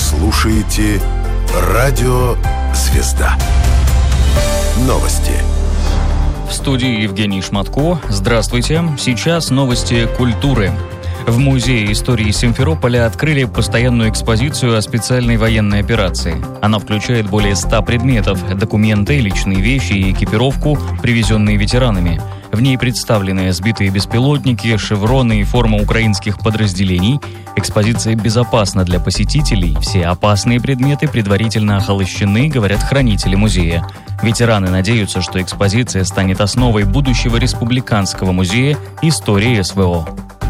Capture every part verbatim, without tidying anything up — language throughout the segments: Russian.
слушаете Радио «Звезда». Новости. В студии Евгений Шматко. Здравствуйте. Сейчас новости культуры. В Музее истории Симферополя открыли постоянную экспозицию о специальной военной операции. Она включает более ста предметов, документы, личные вещи и экипировку, привезенные ветеранами. В ней представлены сбитые беспилотники, шевроны и форма украинских подразделений. Экспозиция безопасна для посетителей. Все опасные предметы предварительно охолощены, говорят хранители музея. Ветераны надеются, что экспозиция станет основой будущего республиканского музея истории СВО.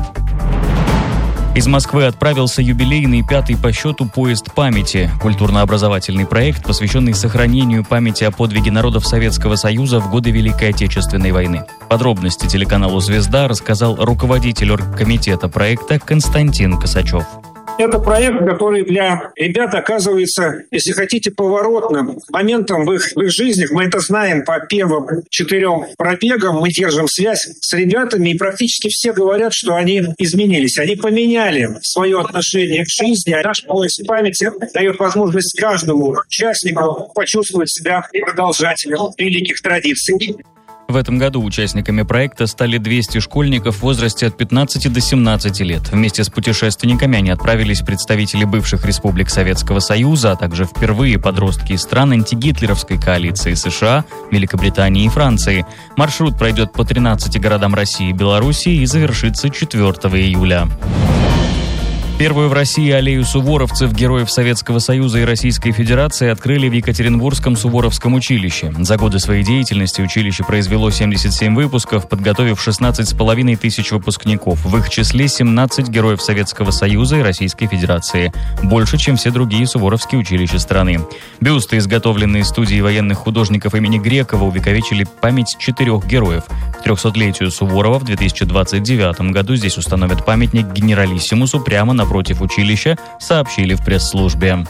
Из Москвы отправился юбилейный пятый по счету поезд памяти, культурно-образовательный проект, посвященный сохранению памяти о подвиге народов Советского Союза в годы Великой Отечественной войны. Подробности телеканалу «Звезда» рассказал руководитель оргкомитета проекта Константин Косачев. Это проект, который для ребят оказывается, если хотите, поворотным моментом в их, в их жизнях. Мы это знаем по первым четырем пробегам. Мы держим связь с ребятами, и практически все говорят, что они изменились. Они поменяли свое отношение к жизни. А наш поиск памяти дает возможность каждому участнику почувствовать себя продолжателем великих традиций. В этом году участниками проекта стали двести школьников в возрасте от пятнадцати до семнадцати лет. Вместе с путешественниками они отправились представители бывших республик Советского Союза, а также впервые подростки из стран антигитлеровской коалиции США, Великобритании и Франции. Маршрут пройдет по тринадцати городам России и Белоруссии и завершится четвёртого июля. Первую в России аллею суворовцев, героев Советского Союза и Российской Федерации открыли в Екатеринбургском Суворовском училище. За годы своей деятельности училище произвело семьдесят семь выпусков, подготовив шестнадцать с половиной тысяч выпускников. В их числе семнадцать героев Советского Союза и Российской Федерации. Больше, чем все другие суворовские училища страны. Бюсты, изготовленные студией военных художников имени Грекова, увековечили память четырех героев. К трехсотлетию Суворова в две тысячи двадцать девятом году здесь установят памятник генералиссимусу прямо на против училища, сообщили в пресс-службе.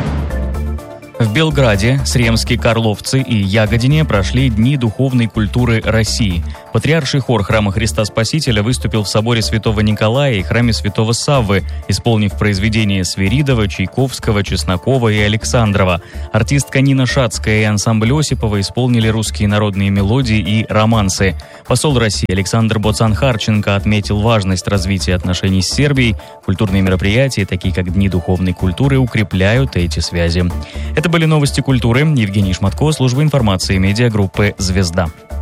В Белграде, Сремске, Карловце и Ягодине прошли Дни духовной культуры России. Патриарший хор Храма Христа Спасителя выступил в соборе Святого Николая и храме Святого Саввы, исполнив произведения Свиридова, Чайковского, Чеснокова и Александрова. Артистка Нина Шацкая и ансамбль Осипова исполнили русские народные мелодии и романсы. Посол России Александр Боцан-Харченко отметил важность развития отношений с Сербией. Культурные мероприятия, такие как Дни духовной культуры, укрепляют эти связи. Это были новости культуры. Евгений Шматко, служба информации медиагруппы «Звезда».